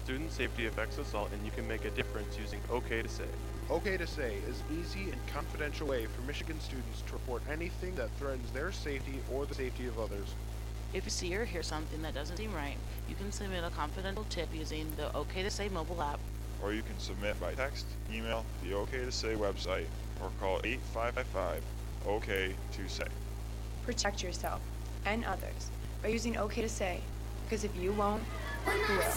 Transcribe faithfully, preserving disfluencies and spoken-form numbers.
Student safety affects us all, and you can make a difference using OK to Say. OK to Say is an easy and confidential way for Michigan students to report anything that threatens their safety or the safety of others. If you see or hear something that doesn't seem right, you can submit a confidential tip using the OK to Say mobile app. Or you can submit by text, email, the OK to Say website, or call eight five five OK to Say. Protect yourself and others by using OK to Say, because if you won't, who will?